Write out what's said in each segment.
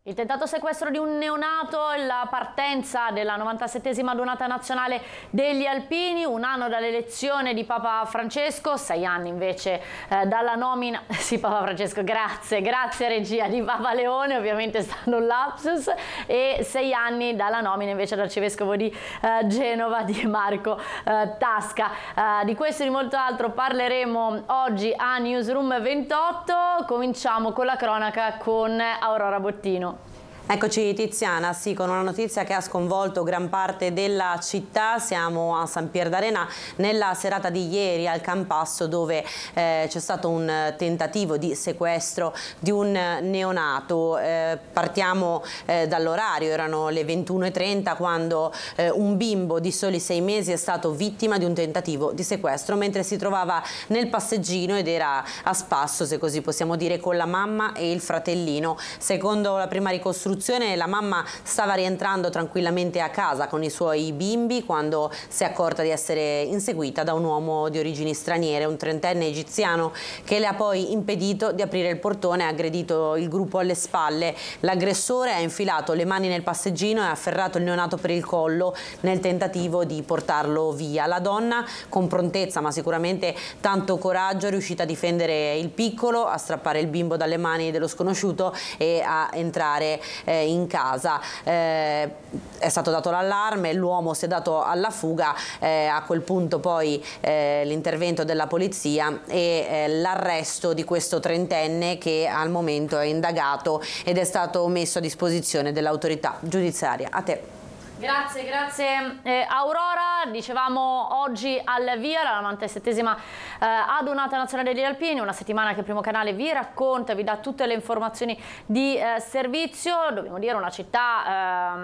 Il tentato sequestro di un neonato, la partenza della 97esima adunata nazionale degli alpini, un anno dall'elezione di Papa Francesco, 6 anni invece dalla nomina, sì Papa Francesco, grazie regia, di Papa Leone, ovviamente è stato un lapsus, e 6 anni dalla nomina invece dall'arcivescovo di Genova, di Marco Tasca. Di questo e di molto altro parleremo oggi a Newsroom 28, cominciamo con la cronaca con Aurora Bottino. Eccoci Tiziana, sì, con una notizia che ha sconvolto gran parte della città. Siamo a San Pier d'Arena nella serata di ieri al Campasso, dove c'è stato un tentativo di sequestro di un neonato. Partiamo dall'orario, erano le 21:30 quando un bimbo di soli 6 mesi è stato vittima di un tentativo di sequestro mentre si trovava nel passeggino ed era a spasso, se così possiamo dire, con la mamma e il fratellino. Secondo la prima ricostruzione, la mamma stava rientrando tranquillamente a casa con i suoi bimbi quando si è accorta di essere inseguita da un uomo di origini straniere, un 30enne egiziano, che le ha poi impedito di aprire il portone e ha aggredito il gruppo alle spalle. L'aggressore ha infilato le mani nel passeggino e ha afferrato il neonato per il collo nel tentativo di portarlo via. La donna, con prontezza ma sicuramente tanto coraggio, è riuscita a difendere il piccolo, a strappare il bimbo dalle mani dello sconosciuto e a entrare in casa. È stato dato l'allarme, l'uomo si è dato alla fuga, a quel punto poi l'intervento della polizia e l'arresto di questo 30enne, che al momento è indagato ed è stato messo a disposizione dell'autorità giudiziaria. A te. Grazie Aurora. Dicevamo oggi al via la 97esima adunata nazionale degli alpini, una settimana che il Primo Canale vi racconta, vi dà tutte le informazioni di servizio. Dobbiamo dire una città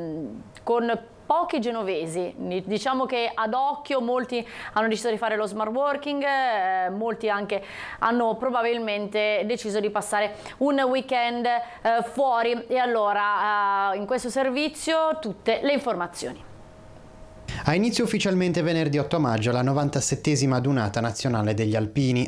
con pochi genovesi, diciamo che ad occhio molti hanno deciso di fare lo smart working, molti anche hanno probabilmente deciso di passare un weekend fuori, e allora in questo servizio tutte le informazioni. Ha inizio ufficialmente venerdì 8 maggio la 97esima adunata nazionale degli alpini.